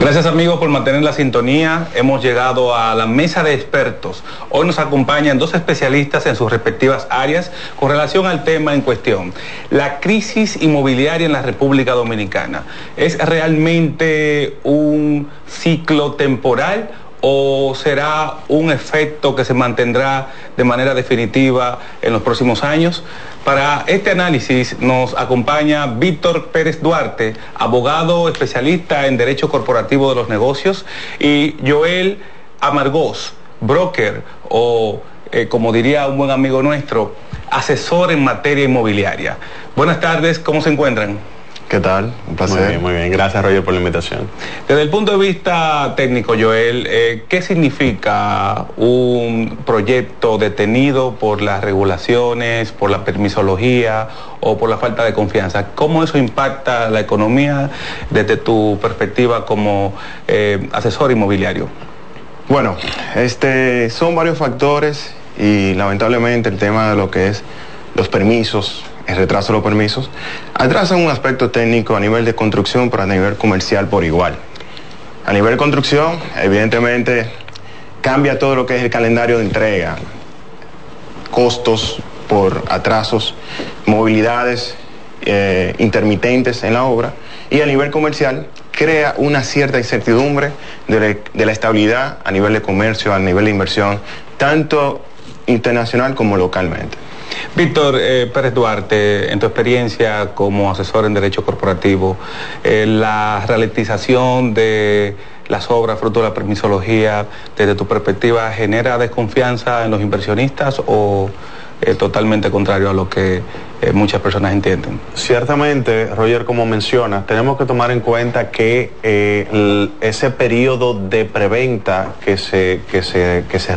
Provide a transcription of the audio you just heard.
Gracias amigos por mantener la sintonía. Hemos llegado a la mesa de expertos. Hoy nos acompañan dos especialistas en sus respectivas áreas con relación al tema en cuestión. La crisis inmobiliaria en la República Dominicana. ¿Es realmente un ciclo temporal o será un efecto que se mantendrá de manera definitiva en los próximos años? Para este análisis nos acompaña Víctor Pérez Duarte, abogado especialista en Derecho Corporativo de los Negocios, y Joel Amargós, broker o, como diría un buen amigo nuestro, asesor en materia inmobiliaria. Buenas tardes, ¿cómo se encuentran? ¿Qué tal? Un placer. Muy bien. Gracias, Roger, por la invitación. Desde el punto de vista técnico, Joel, ¿qué significa un proyecto detenido por las regulaciones, por la permisología o por la falta de confianza? ¿Cómo eso impacta la economía desde tu perspectiva como asesor inmobiliario? Bueno, son varios factores y lamentablemente el tema de lo que es los permisos, el retraso de los permisos, atrasan un aspecto técnico a nivel de construcción, pero a nivel comercial por igual. A nivel de construcción, evidentemente, cambia todo lo que es el calendario de entrega, costos por atrasos, movilidades intermitentes en la obra, y a nivel comercial crea una cierta incertidumbre de la estabilidad a nivel de comercio, a nivel de inversión, tanto internacional como localmente. Víctor Pérez Duarte, en tu experiencia como asesor en Derecho Corporativo, la ralentización de las obras fruto de la permisología, desde tu perspectiva, ¿genera desconfianza en los inversionistas o totalmente contrario a lo que muchas personas entienden? Ciertamente, Roger, como mencionas, tenemos que tomar en cuenta que ese periodo de preventa que se